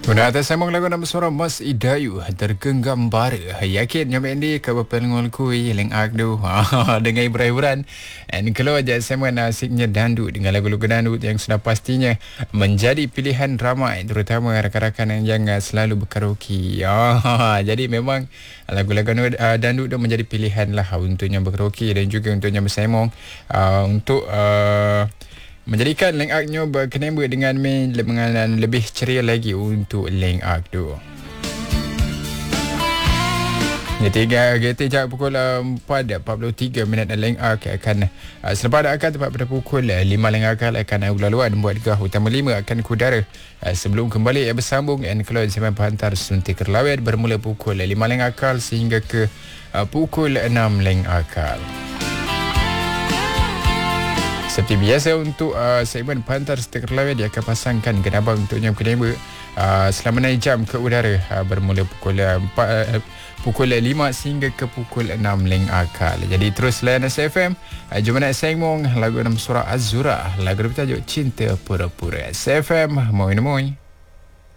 Guna atas sambung lagu nama suara Mas Idayu tergenggam bara. Yakin nyampe ini kabar pelengol kui leng akdu dengan hiburan. Dan kalau aja sama nasiknya dandu dengan lagu-lagu dandu yang sudah pastinya menjadi pilihan ramai terutama rakan-rakan yang selalu berkaraoke. Jadi memang lagu-lagu dandu itu menjadi pilihan lah untuknya berkaraoke dan juga untuknya bersemong untuk menjadikan Leng Ak-nyo berkenembut dengan mengenai lebih ceria lagi untuk Leng Ak tu. Kita pukul 4.43 minit Leng Ak akan selepas akan tepat pada pukul 5 Leng Ak akan laluan buat gah utama 5 akan ke udara sebelum kembali bersambung dan kalau zaman penghantar suntik kerlawet bermula pukul 5 Leng Ak sehingga ke pukul 6 Leng Ak. Seperti biasa untuk segmen Pantar Stiker Lawet dia akan pasangkan genabang untuknya berkenembut selama 6 jam ke udara bermula pukul 5 sehingga ke pukul 6 Leng Akal. Jadi terus layan SFM. Jom nak sengmong lagu nama surah Az-Zura, lagu bertajuk Cinta Pura-Pura. SFM, moi.